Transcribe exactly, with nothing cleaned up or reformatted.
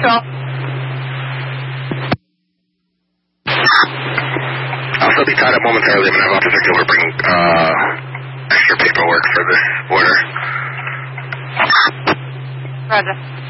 call. I'll still be tied up momentarily. I'm going to have Officer Gilbert bring uh, extra paperwork for this order. Roger.